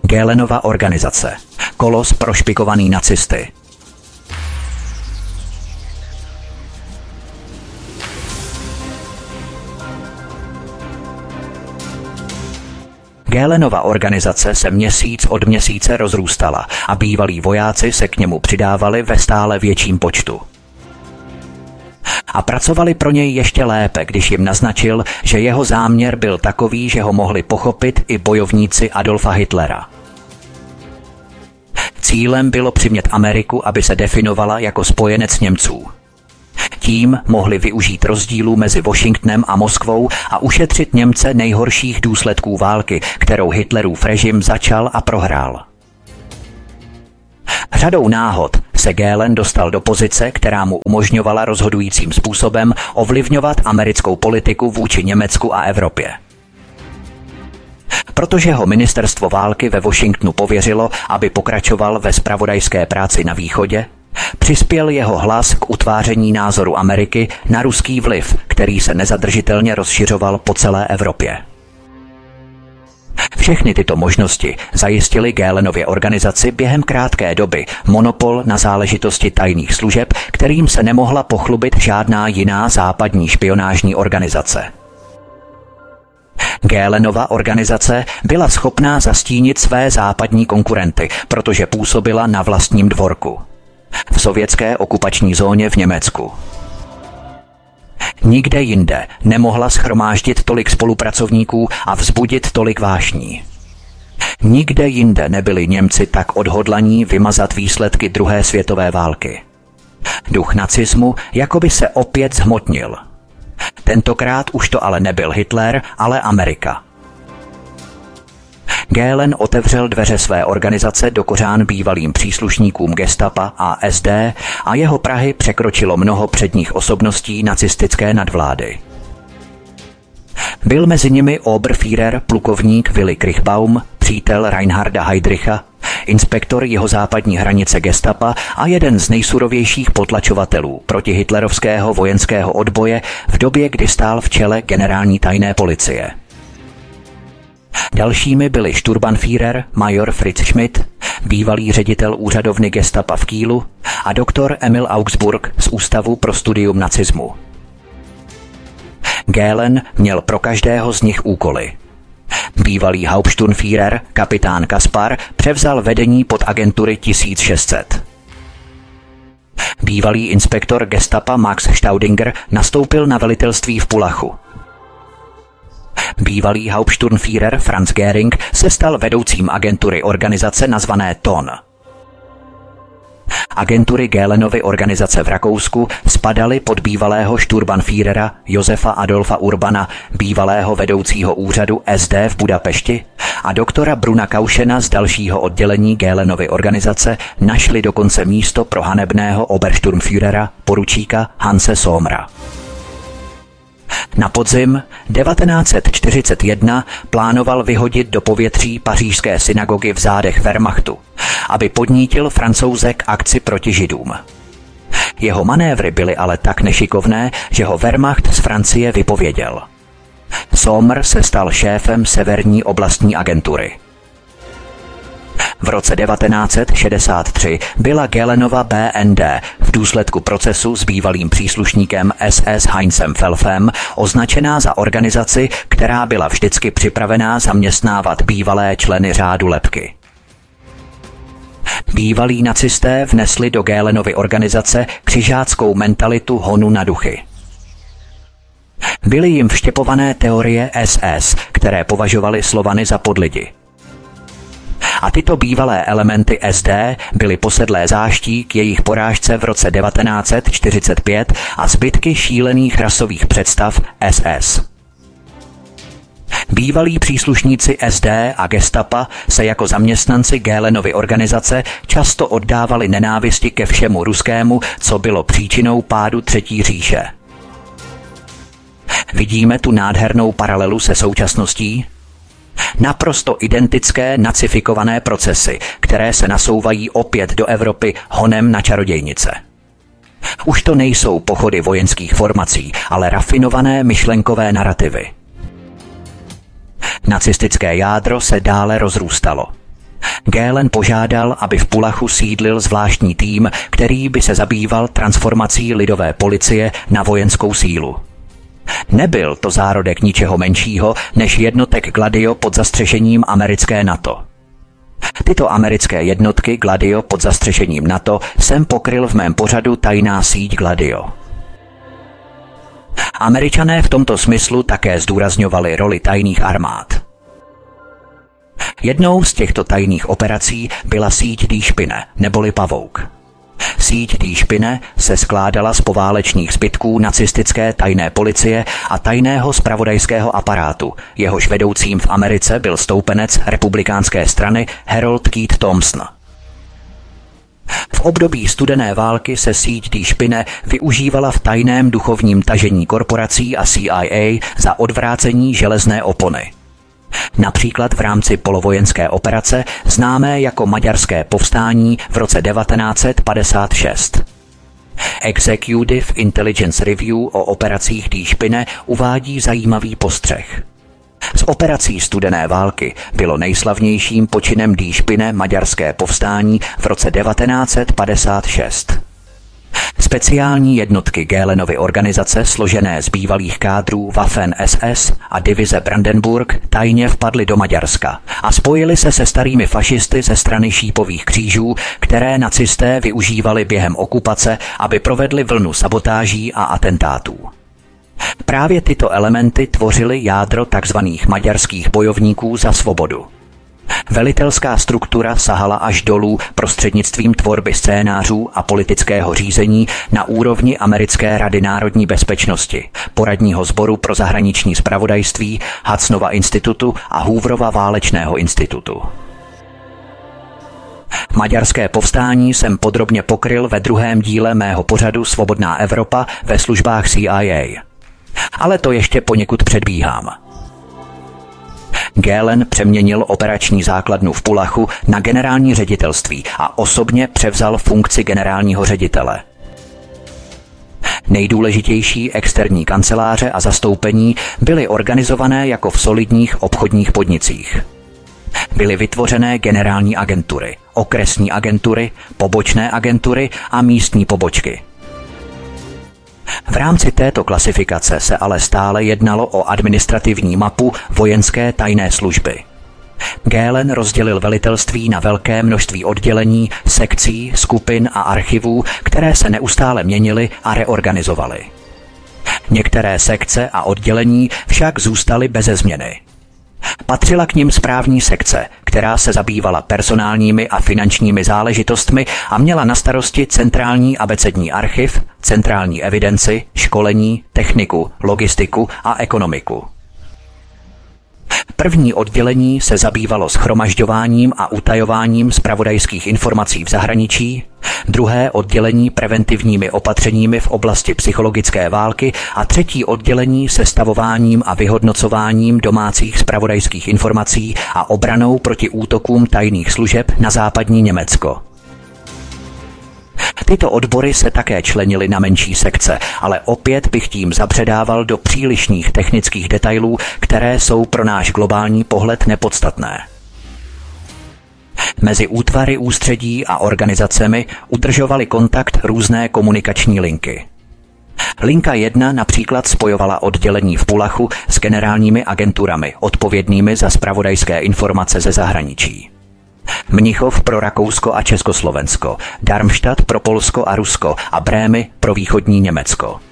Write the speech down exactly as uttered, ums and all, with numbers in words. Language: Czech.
Göhlenova organizace. Kolos prošpikovaný nacisty. Göhlenova organizace se měsíc od měsíce rozrůstala a bývalí vojáci se k němu přidávali ve stále větším počtu. A pracovali pro něj ještě lépe, když jim naznačil, že jeho záměr byl takový, že ho mohli pochopit i bojovníci Adolfa Hitlera. Cílem bylo přimět Ameriku, aby se definovala jako spojenec Němců. Tím mohli využít rozdílů mezi Washingtonem a Moskvou a ušetřit Němce nejhorších důsledků války, kterou Hitlerův režim začal a prohrál. Řadou náhod se Göhlen dostal do pozice, která mu umožňovala rozhodujícím způsobem ovlivňovat americkou politiku vůči Německu a Evropě. Protože ho ministerstvo války ve Washingtonu pověřilo, aby pokračoval ve zpravodajské práci na východě, přispěl jeho hlas k utváření názoru Ameriky na ruský vliv, který se nezadržitelně rozšiřoval po celé Evropě. Všechny tyto možnosti zajistily Göhlenově organizaci během krátké doby monopol na záležitosti tajných služeb, kterým se nemohla pochlubit žádná jiná západní špionážní organizace. Göhlenova organizace byla schopná zastínit své západní konkurenty, protože působila na vlastním dvorku. V sovětské okupační zóně v Německu. Nikde jinde nemohla shromáždit tolik spolupracovníků a vzbudit tolik vášní. Nikde jinde nebyli Němci tak odhodlaní vymazat výsledky druhé světové války. Duch nacismu jakoby se opět zhmotnil. Tentokrát už to ale nebyl Hitler, ale Amerika. Göhlen otevřel dveře své organizace do kořán bývalým příslušníkům gestapa a es dé a jeho prahy překročilo mnoho předních osobností nacistické nadvlády. Byl mezi nimi Oberführer plukovník Willy Krichbaum, přítel Reinharda Heydricha, inspektor jihozápadní hranice gestapa a jeden z nejsurovějších potlačovatelů protihitlerovského vojenského odboje v době, kdy stál v čele generální tajné policie. Dalšími byli Sturmbannführer major Fritz Schmidt, bývalý ředitel úřadovny gestapa v Kielu a doktor Emil Augsburg z Ústavu pro studium nacismu. Göhlen měl pro každého z nich úkoly. Bývalý Hauptsturmführer kapitán Kaspar převzal vedení pod agentury tisíc šest set. Bývalý inspektor gestapa Max Staudinger nastoupil na velitelství v Pullachu. Bývalý Hauptsturmführer Franz Göring se stal vedoucím agentury organizace nazvané T O N. Agentury Göhlenovy organizace v Rakousku spadaly pod bývalého Sturmbannführera Josefa Adolfa Urbana, bývalého vedoucího úřadu es dé v Budapešti, a doktora Bruna Kaušena z dalšího oddělení Göhlenovy organizace našli dokonce místo pro hanebného Obersturmführera poručíka Hanse Sommera. Na podzim devatenáct set čtyřicet jedna plánoval vyhodit do povětří pařížské synagogy v zádech Wehrmachtu, aby podnítil Francouze k akci proti Židům. Jeho manévry byly ale tak nešikovné, že ho Wehrmacht z Francie vypověděl. Sommer se stal šéfem severní oblastní agentury. V roce devatenáct set šedesát tři byla Göhlenova bé en dé v důsledku procesu s bývalým příslušníkem es es Heinzem Pfefflem označená za organizaci, která byla vždycky připravená zaměstnávat bývalé členy řádu lebky. Bývalí nacisté vnesli do Göhlenovy organizace křižáckou mentalitu honu na duchy. Byly jim vštěpované teorie es es, které považovali Slovany za podlidi. A tyto bývalé elementy es dé byly posedlé záští k jejich porážce v roce devatenáct set čtyřicet pět a zbytky šílených rasových představ es es. Bývalí příslušníci es dé a gestapa se jako zaměstnanci Göhlenovy organizace často oddávali nenávisti ke všemu ruskému, co bylo příčinou pádu Třetí říše. Vidíme tu nádhernou paralelu se současností? Naprosto identické nacifikované procesy, které se nasouvají opět do Evropy honem na čarodějnice. Už to nejsou pochody vojenských formací, ale rafinované myšlenkové narrativy. Nacistické jádro se dále rozrůstalo. Gehlen požádal, aby v Pullachu sídlil zvláštní tým, který by se zabýval transformací lidové policie na vojenskou sílu. Nebyl to zárodek ničeho menšího než jednotek Gladio pod zastřešením americké NATO. Tyto americké jednotky Gladio pod zastřešením NATO jsem pokryl v mém pořadu Tajná síť Gladio. Američané v tomto smyslu také zdůrazňovali roli tajných armád. Jednou z těchto tajných operací byla síť Die Spinne, neboli Pavouk. Síť Die Spinne se skládala z poválečných zbytků nacistické tajné policie a tajného zpravodajského aparátu, jehož vedoucím v Americe byl stoupenec republikánské strany Harold Keith Thompson. V období studené války se síť Die Spinne využívala v tajném duchovním tažení korporací a C I A za odvrácení železné opony. Například v rámci polovojenské operace známé jako Maďarské povstání v roce devatenáct set padesát šest. Executive Intelligence Review o operacích Die Spinne uvádí zajímavý postřeh. Z operací studené války bylo nejslavnějším počinem Die Spinne Maďarské povstání v roce devatenáct set padesát šest. Speciální jednotky Gehlenovy organizace složené z bývalých kádrů Waffen S S a divize Brandenburg tajně vpadly do Maďarska a spojili se se starými fašisty ze strany šípových křížů, které nacisté využívali během okupace, aby provedli vlnu sabotáží a atentátů. Právě tyto elementy tvořily jádro tzv. Maďarských bojovníků za svobodu. Velitelská struktura sahala až dolů prostřednictvím tvorby scénářů a politického řízení na úrovni Americké rady národní bezpečnosti, poradního sboru pro zahraniční zpravodajství, Hudsonova institutu a Hooverova válečného institutu. Maďarské povstání jsem podrobně pokryl ve druhém díle mého pořadu Svobodná Evropa ve službách C I A. Ale to ještě poněkud předbíhám. Gehlen přeměnil operační základnu v Pullachu na generální ředitelství a osobně převzal funkci generálního ředitele. Nejdůležitější externí kanceláře a zastoupení byly organizované jako v solidních obchodních podnicích. Byly vytvořené generální agentury, okresní agentury, pobočné agentury a místní pobočky. V rámci této klasifikace se ale stále jednalo o administrativní mapu vojenské tajné služby. Gehlen rozdělil velitelství na velké množství oddělení, sekcí, skupin a archivů, které se neustále měnily a reorganizovaly. Některé sekce a oddělení však zůstaly beze změny. Patřila k nim správní sekce, která se zabývala personálními a finančními záležitostmi a měla na starosti centrální abecední archiv, centrální evidenci, školení, techniku, logistiku a ekonomiku. První oddělení se zabývalo shromažďováním a utajováním zpravodajských informací v zahraničí, druhé oddělení preventivními opatřeními v oblasti psychologické války a třetí oddělení sestavováním a vyhodnocováním domácích zpravodajských informací a obranou proti útokům tajných služeb na západní Německo. Tyto odbory se také členily na menší sekce, ale opět bych tím zapředával do přílišných technických detailů, které jsou pro náš globální pohled nepodstatné. Mezi útvary ústředí a organizacemi udržovaly kontakt různé komunikační linky. Linka jedna například spojovala oddělení v Pullachu s generálními agenturami odpovědnými za zpravodajské informace ze zahraničí. Mnichov pro Rakousko a Československo, Darmstadt pro Polsko a Rusko a Brémy pro východní Německo.